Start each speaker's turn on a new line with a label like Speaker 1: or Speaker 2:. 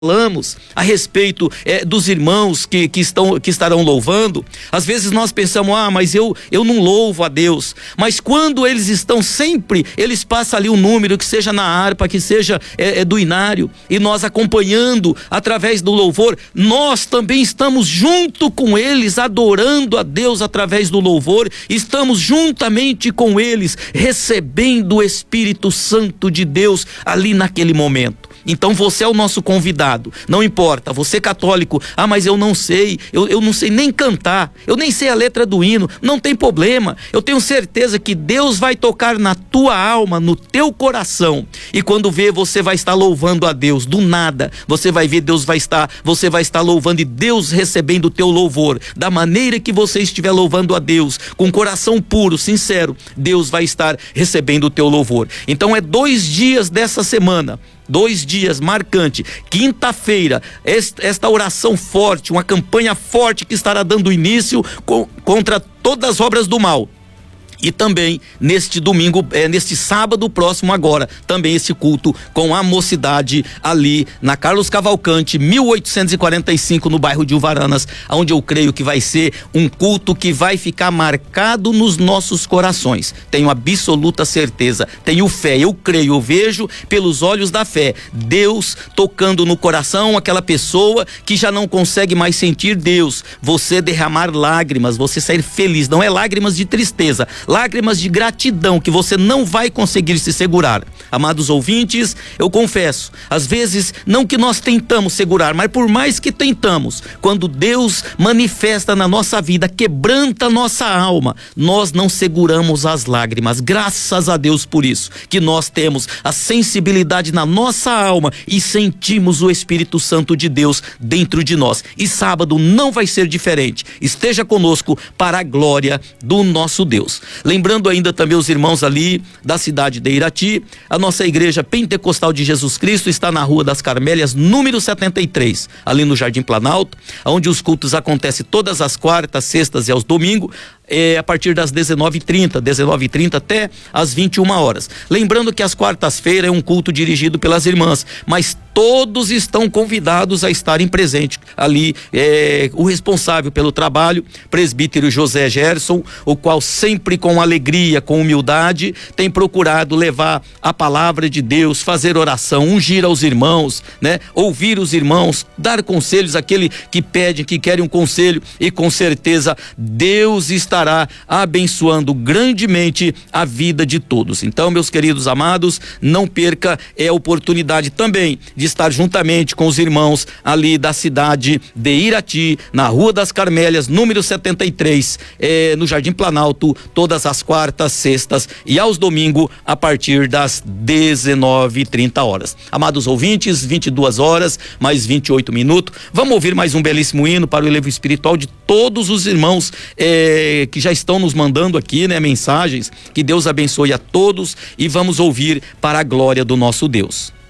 Speaker 1: falamos a respeito dos irmãos que estarão louvando, às vezes nós pensamos, mas eu não louvo a Deus, mas quando eles estão sempre, eles passam ali um número, que seja na harpa, que seja do inário, e nós acompanhando através do louvor, nós também estamos junto com eles, adorando a Deus através do louvor, estamos juntamente com eles, recebendo o Espírito Santo de Deus ali naquele momento. Então você é o nosso convidado, não importa, você católico, mas eu não sei, eu não sei nem cantar, eu nem sei a letra do hino, não tem problema, eu tenho certeza que Deus vai tocar na tua alma, no teu coração, e quando vê, você vai estar louvando a Deus, do nada, você vai ver, você vai estar louvando e Deus recebendo o teu louvor, da maneira que você estiver louvando a Deus, com coração puro, sincero, Deus vai estar recebendo o teu louvor. Então é 2 dias dessa semana, 2 dias marcante, quinta-feira, esta oração forte, uma campanha forte que estará dando início contra todas as obras do mal. E também neste domingo, neste sábado próximo agora, também esse culto com a mocidade ali na Carlos Cavalcante, 1845, no bairro de Uvaranas, onde eu creio que vai ser um culto que vai ficar marcado nos nossos corações. Tenho absoluta certeza, tenho fé, eu creio, eu vejo pelos olhos da fé, Deus tocando no coração aquela pessoa que já não consegue mais sentir Deus, você derramar lágrimas, você sair feliz, não é lágrimas de tristeza, lágrimas de gratidão que você não vai conseguir se segurar. Amados ouvintes, eu confesso, às vezes não que nós tentamos segurar, mas por mais que tentamos, quando Deus manifesta na nossa vida, quebranta nossa alma, nós não seguramos as lágrimas. Graças a Deus por isso, que nós temos a sensibilidade na nossa alma e sentimos o Espírito Santo de Deus dentro de nós. E sábado não vai ser diferente. Esteja conosco para a glória do nosso Deus. Lembrando ainda também os irmãos ali da cidade de Irati, a nossa igreja Pentecostal de Jesus Cristo está na Rua das Carmélias, número 73, ali no Jardim Planalto, onde os cultos acontecem todas as quartas, sextas e aos domingos, a partir das 19h30 até as 21 horas. Lembrando que às quartas-feiras é um culto dirigido pelas irmãs, mas todos estão convidados a estarem presentes ali. O responsável pelo trabalho, presbítero José Gerson, o qual sempre com alegria, com humildade, tem procurado levar a palavra de Deus, fazer oração, ungir aos irmãos, né? Ouvir os irmãos, dar conselhos àquele que pedem, que querem um conselho, e com certeza Deus estará abençoando grandemente a vida de todos. Então, meus queridos amados, não perca a oportunidade também de estar juntamente com os irmãos ali da cidade de Irati, na Rua das Carmélias, número 73, no Jardim Planalto, todas as quartas, sextas e aos domingos, a partir das 19h30. Amados ouvintes, 22 horas, mais 28 minutos. Vamos ouvir mais um belíssimo hino para o elevo espiritual de todos os irmãos que já estão nos mandando aqui, mensagens. Que Deus abençoe a todos e vamos ouvir para a glória do nosso Deus.